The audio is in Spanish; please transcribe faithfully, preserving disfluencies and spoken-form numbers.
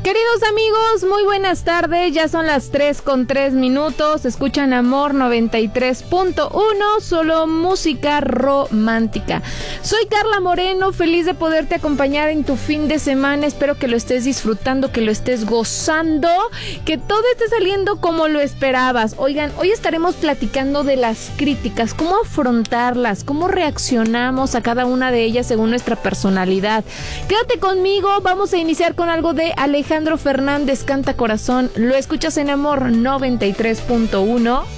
Queridos amigos, muy buenas tardes, ya son las tres con tres minutos, escuchan Amor noventa y tres punto uno, solo música romántica. Soy Carla Moreno, feliz de poderte acompañar en tu fin de semana, espero que lo estés disfrutando, que lo estés gozando, que todo esté saliendo como lo esperabas. Oigan, hoy estaremos platicando de las críticas, cómo afrontarlas, cómo reaccionamos a cada una de ellas según nuestra personalidad. Quédate conmigo, vamos a iniciar con algo de Alejandro Fernández, Canta Corazón, lo escuchas en Amor noventa y tres punto uno.